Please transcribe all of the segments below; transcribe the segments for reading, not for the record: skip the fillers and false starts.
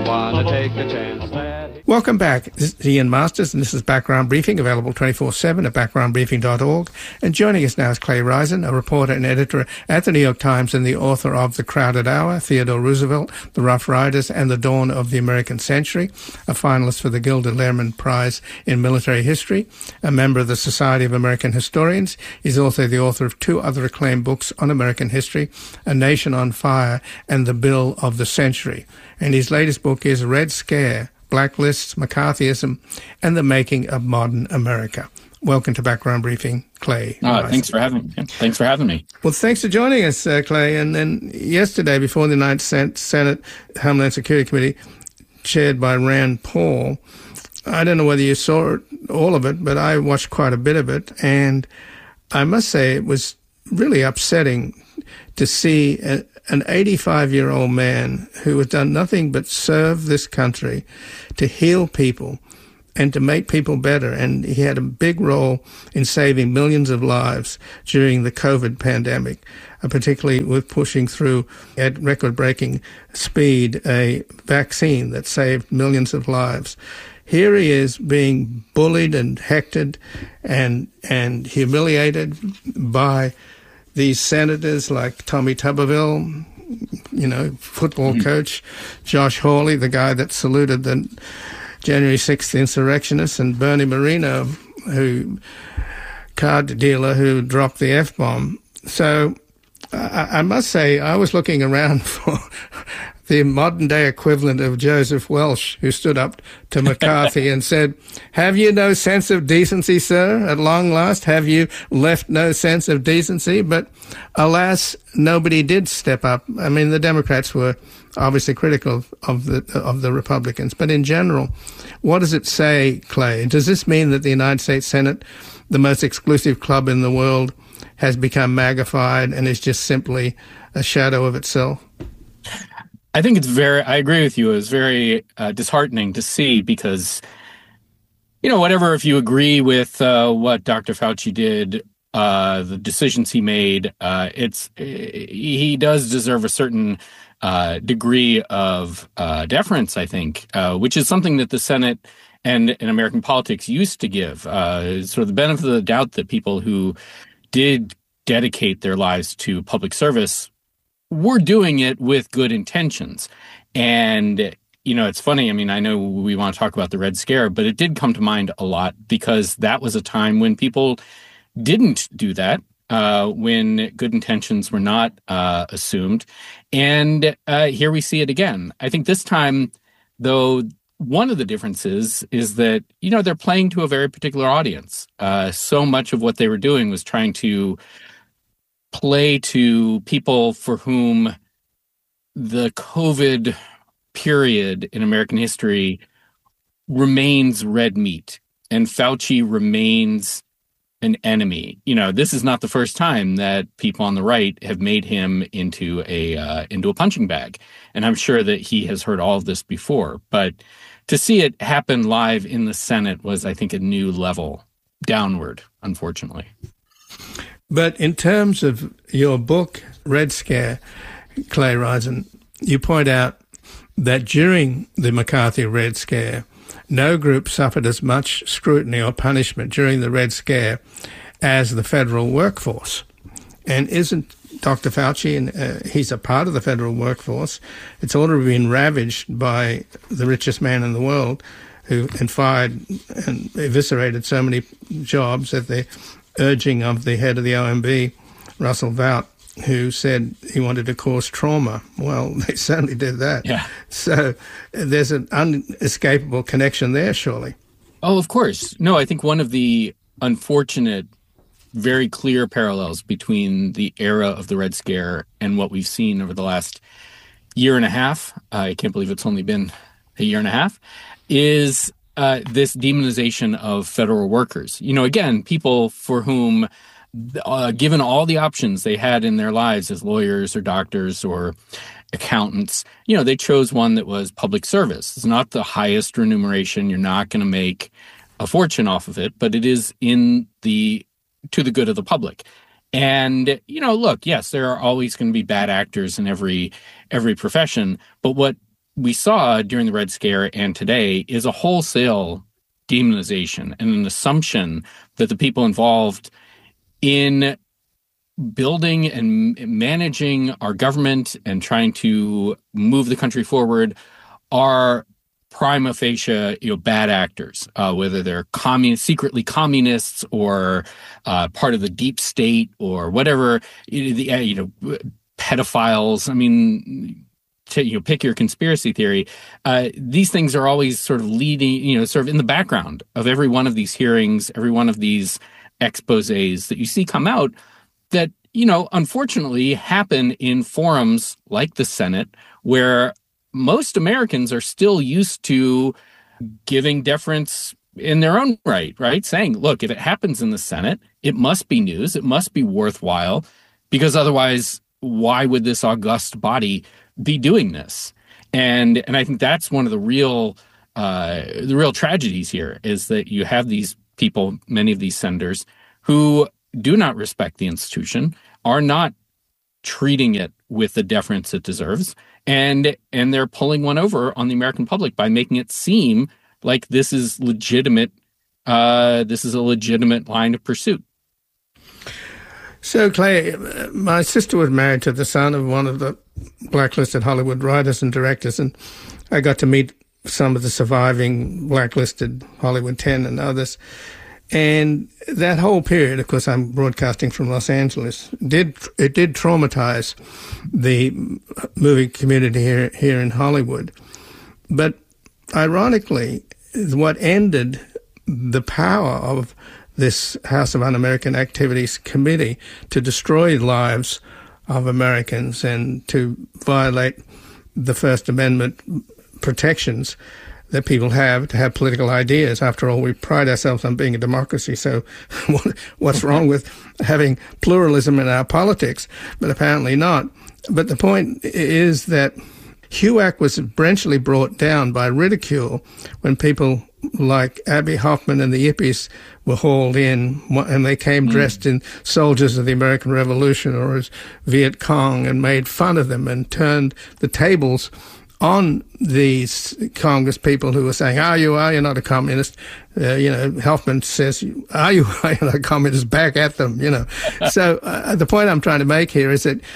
want to take the chance that... Welcome back. This is Ian Masters, and this is Background Briefing, available 24/7 at backgroundbriefing.org. And joining us now is Clay Risen, a reporter and editor at the New York Times and the author of The Crowded Hour, Theodore Roosevelt, The Rough Riders, and the Dawn of the American Century, a finalist for the Gilder Lehrman Prize in Military History, a member of the Society of American Historians. He's also the author of two other acclaimed books on American history, A Nation on Fire and The Bill of the Century. And his latest book is Red Scare, Blacklists, McCarthyism, and the Making of Modern America. Welcome to Background Briefing, Clay. Thanks for having me. Well, thanks for joining us, Clay. And then yesterday, before the United States Senate Homeland Security Committee, chaired by Rand Paul, I don't know whether you saw all of it, but I watched quite a bit of it. And I must say it was really upsetting to see an 85-year-old man who has done nothing but serve this country to heal people and to make people better. And he had a big role in saving millions of lives during the COVID pandemic, particularly with pushing through at record-breaking speed a vaccine that saved millions of lives. Here he is being bullied and hectored and humiliated by these senators like Tommy Tuberville, football coach, Josh Hawley, the guy that saluted the January 6th insurrectionists, and Bernie Moreno, card dealer who dropped the F-bomb. So I must say I was looking around for the modern-day equivalent of Joseph Welch, who stood up to McCarthy and said, "Have you no sense of decency, sir? At long last, have you left no sense of decency?" But alas, nobody did step up. I mean, the Democrats were obviously critical of the Republicans. But in general, what does it say, Clay? Does this mean that the United States Senate, the most exclusive club in the world, has become magnified and is just simply a shadow of itself? I think I agree with you. It was very disheartening to see because, whatever, if you agree with what Dr. Fauci did, the decisions he made, he does deserve a certain degree of deference, I think, which is something that the Senate and in American politics used to give. Sort of the benefit of the doubt that people who did dedicate their lives to public service were doing it with good intentions. And, it's funny. I mean, I know we want to talk about the Red Scare, but it did come to mind a lot because that was a time when people didn't do that, when good intentions were not assumed. And here we see it again. I think this time, though, one of the differences is that, they're playing to a very particular audience. So much of what they were doing was trying to play to people for whom the COVID period in American history remains red meat, and Fauci remains an enemy. This is not the first time that people on the right have made him into a punching bag, and I'm sure that he has heard all of this before. But to see it happen live in the Senate was, I think, a new level downward, unfortunately. But in terms of your book, Red Scare, Clay Risen, you point out that during the McCarthy Red Scare, no group suffered as much scrutiny or punishment during the Red Scare as the federal workforce. And isn't Dr. Fauci, and he's a part of the federal workforce, it's already been ravaged by the richest man in the world, who fired and eviscerated so many jobs at the urging of the head of the OMB, Russell Vought, who said he wanted to cause trauma. Well, they certainly did that. Yeah. So there's an unescapable connection there, surely. Oh, of course. No, I think one of the unfortunate, very clear parallels between the era of the Red Scare and what we've seen over the last year and a half, I can't believe it's only been a year and a half, is this demonization of federal workers. Again, people for whom, given all the options they had in their lives as lawyers or doctors or accountants, they chose one that was public service. It's not the highest remuneration. You're not going to make a fortune off of it, but it is to the good of the public. And, look, yes, there are always going to be bad actors in every profession, but what we saw during the Red Scare and today is a wholesale demonization and an assumption that the people involved in building and managing our government and trying to move the country forward are prima facie, bad actors, whether they're secretly communists or part of the deep state or whatever, pedophiles. I mean, pick your conspiracy theory. These things are always sort of leading, sort of in the background of every one of these hearings, every one of these exposés that you see come out that, unfortunately happen in forums like the Senate, where most Americans are still used to giving deference in their own right? Saying, look, if it happens in the Senate, it must be news, it must be worthwhile, because otherwise, why would this august body be doing this? And I think that's one of the real tragedies here, is that you have these people, many of these senators, who do not respect the institution, are not treating it with the deference it deserves, and they're pulling one over on the American public by making it seem like this is legitimate. This is a legitimate line of pursuit. So, Clay, my sister was married to the son of one of the blacklisted Hollywood writers and directors, and I got to meet some of the surviving blacklisted Hollywood 10 and others. And that whole period, of course, I'm broadcasting from Los Angeles, did traumatize the movie community here in Hollywood. But ironically, what ended the power of this House of Un-American Activities Committee to destroy lives of Americans and to violate the First Amendment protections that people have to have political ideas. After all, we pride ourselves on being a democracy, so what's wrong with having pluralism in our politics? But apparently not. But the point is that HUAC was eventually brought down by ridicule when people like Abbie Hoffman and the Yippies were hauled in, and they came dressed in soldiers of the American Revolution or as Viet Cong and made fun of them and turned the tables on these Congress people who were saying, are you not a communist? Hoffman says, are you not a communist? Back at them, So the point I'm trying to make here is that,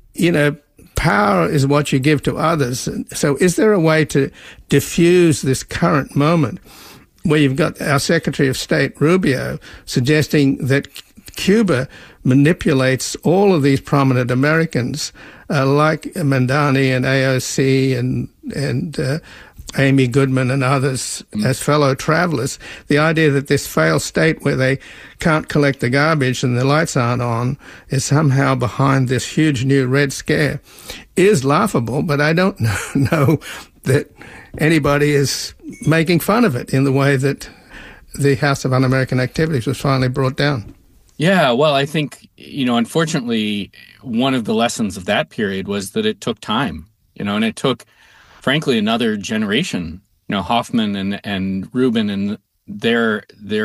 power is what you give to others. So is there a way to diffuse this current moment where you've got our Secretary of State, Rubio, suggesting that Cuba manipulates all of these prominent Americans like Mandani and AOC and Amy Goodman and others as fellow travelers? The idea that this failed state where they can't collect the garbage and the lights aren't on is somehow behind this huge new Red Scare is laughable, but I don't know that anybody is making fun of it in the way that the House of Un-American Activities was finally brought down. Yeah, well, I think, unfortunately, one of the lessons of that period was that it took time, and it took, frankly, another generation, Hoffman and Rubin and their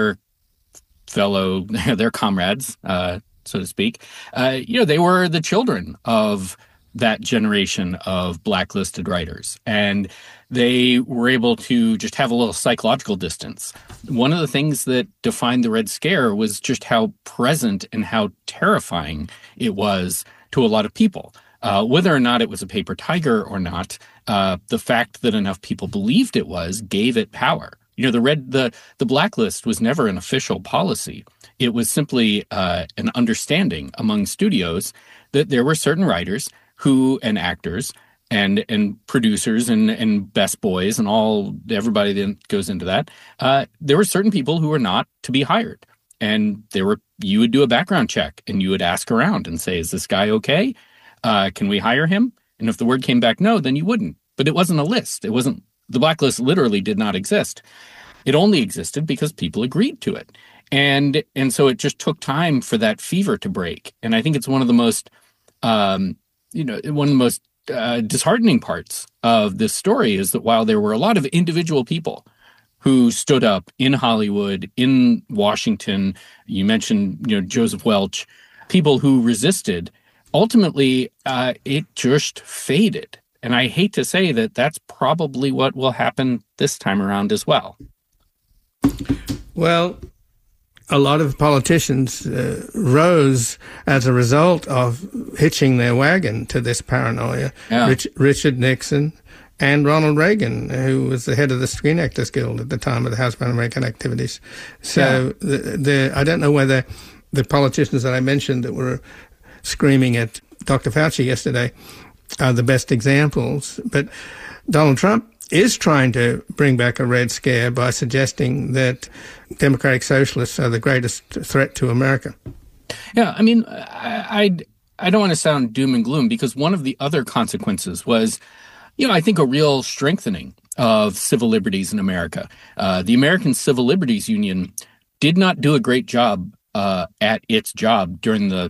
fellow, their comrades, so to speak, they were the children of that generation of blacklisted writers. And they were able to just have a little psychological distance. One of the things that defined the Red Scare was just how present and how terrifying it was to a lot of people. Whether or not it was a paper tiger or not, the fact that enough people believed it was gave it power. The blacklist was never an official policy. It was simply an understanding among studios that there were certain writers and actors and producers and best boys and everybody that goes into that. There were certain people who were not to be hired. And you would do a background check and you would ask around and say, is this guy okay? Can we hire him? And if the word came back no, then you wouldn't. But it wasn't a list. The blacklist literally did not exist. It only existed because people agreed to it. And so it just took time for that fever to break. And I think it's one of the most disheartening parts of this story is that while there were a lot of individual people who stood up in Hollywood, in Washington, you mentioned, Joseph Welch, people who resisted, ultimately it just faded. And I hate to say that that's probably what will happen this time around as well. Well, a lot of politicians rose as a result of hitching their wagon to this paranoia. Yeah. Richard Nixon and Ronald Reagan, who was the head of the Screen Actors Guild at the time of the House Pan-American activities. So I don't know whether the politicians that I mentioned that were screaming at Dr. Fauci yesterday are the best examples. But Donald Trump is trying to bring back a Red Scare by suggesting that democratic socialists are the greatest threat to America. Yeah, I mean, I don't want to sound doom and gloom, because one of the other consequences was, I think a real strengthening of civil liberties in America. The American Civil Liberties Union did not do a great job at its job during the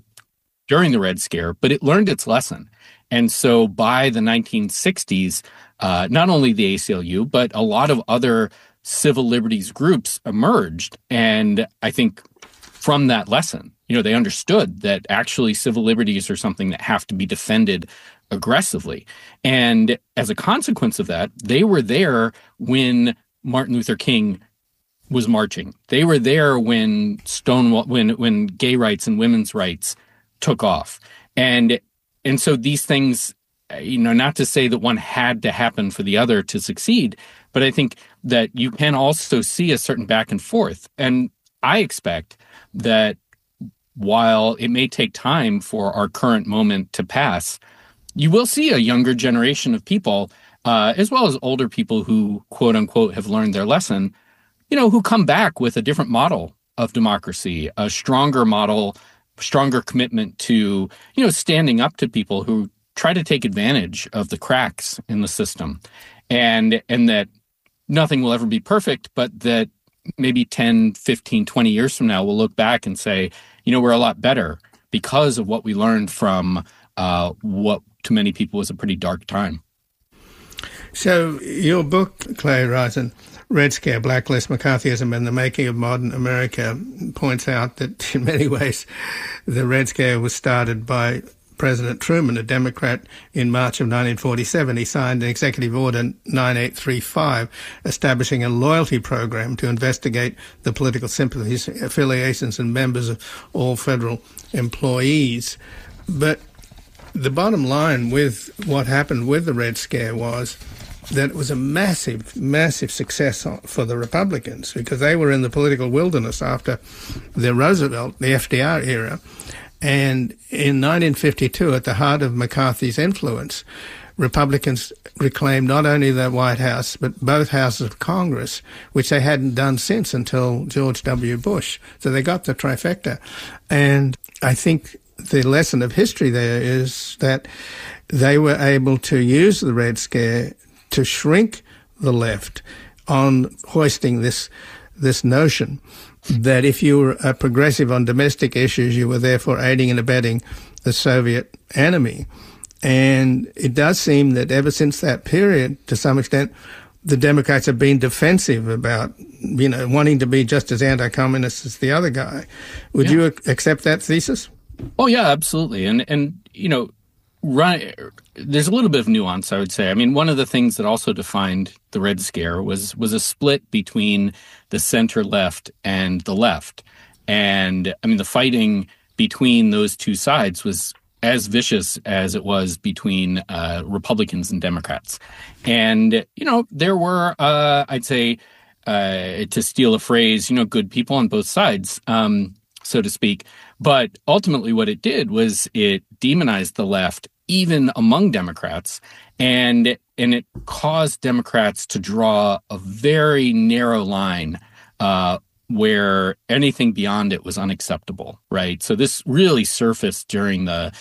Red Scare, but it learned its lesson. And so by the 1960s, not only the ACLU, but a lot of other civil liberties groups emerged. And I think from that lesson, they understood that actually civil liberties are something that have to be defended aggressively. And as a consequence of that, they were there when Martin Luther King was marching. They were there when Stonewall, when gay rights and women's rights took off. And so these things, not to say that one had to happen for the other to succeed, but I think that you can also see a certain back and forth. And I expect that while it may take time for our current moment to pass, you will see a younger generation of people, as well as older people who, quote unquote, have learned their lesson, who come back with a different model of democracy, a stronger model, stronger commitment to, standing up to people who try to take advantage of the cracks in the system, and that nothing will ever be perfect, but that maybe 10, 15, 20 years from now, we'll look back and say, we're a lot better because of what we learned from what to many people was a pretty dark time. So your book, Clay Ryzon, Red Scare, Blacklist, McCarthyism and the Making of Modern America, points out that in many ways the Red Scare was started by President Truman, a Democrat, in March of 1947. He signed an Executive Order 9835 establishing a loyalty program to investigate the political sympathies, affiliations and members of all federal employees. But the bottom line with what happened with the Red Scare was that it was a massive, massive success for the Republicans, because they were in the political wilderness after the Roosevelt, the FDR era. And in 1952, at the heart of McCarthy's influence, Republicans reclaimed not only the White House, but both houses of Congress, which they hadn't done since until George W. Bush. So they got the trifecta. And I think the lesson of history there is that they were able to use the Red Scare to shrink the left on hoisting this notion that if you were a progressive on domestic issues, you were therefore aiding and abetting the Soviet enemy. And it does seem that ever since that period, to some extent, the Democrats have been defensive about, wanting to be just as anti-communist as the other guy. Would you accept that thesis? Oh, yeah, absolutely. And there's a little bit of nuance, I would say. I mean, one of the things that also defined the Red Scare was a split between the center left and the left. And I mean, the fighting between those two sides was as vicious as it was between Republicans and Democrats. And, there were, I'd say, to steal a phrase, good people on both sides, so to speak. But ultimately what it did was it demonized the left even among Democrats, and it caused Democrats to draw a very narrow line where anything beyond it was unacceptable, right? So this really surfaced during the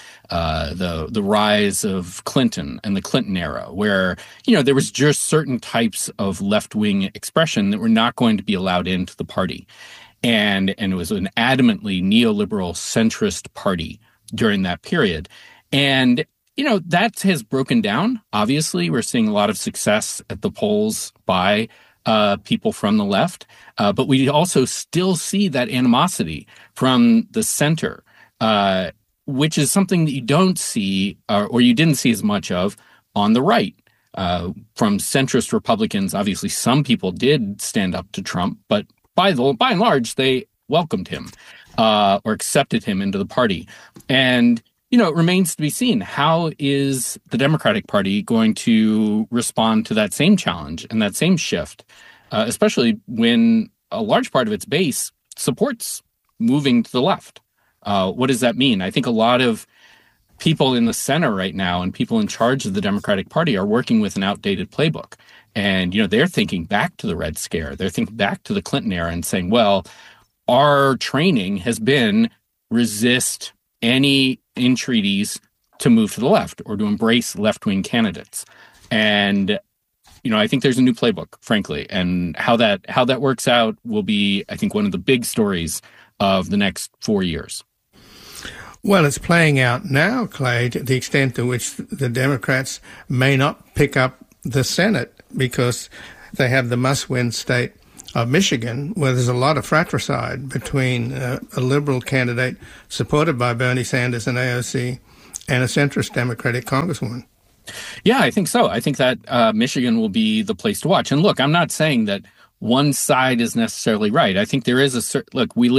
rise of Clinton and the Clinton era, where there was just certain types of left-wing expression that were not going to be allowed into the party, and it was an adamantly neoliberal centrist party during that period. And, that has broken down. Obviously, we're seeing a lot of success at the polls by people from the left. But we also still see that animosity from the center, which is something that you don't see or you didn't see as much of on the right. From centrist Republicans, obviously some people did stand up to Trump, but by and large, they welcomed him or accepted him into the party. And, it remains to be seen, how is the Democratic Party going to respond to that same challenge and that same shift, especially when a large part of its base supports moving to the left? What does that mean? I think a lot of people in the center right now and people in charge of the Democratic Party are working with an outdated playbook. And, they're thinking back to the Red Scare. They're thinking back to the Clinton era and saying, well, our training has been resist any entreaties to move to the left or to embrace left-wing candidates. And, I think there's a new playbook, frankly, and how that works out will be, I think, one of the big stories of the next 4 years. Well, it's playing out now, Clay, to the extent to which the Democrats may not pick up the Senate because they have the must-win state of Michigan, where there's a lot of fratricide between a liberal candidate supported by Bernie Sanders and AOC and a centrist Democratic congresswoman. Yeah, I think so. I think that Michigan will be the place to watch. And look, I'm not saying that one side is necessarily right. I think there is look, we live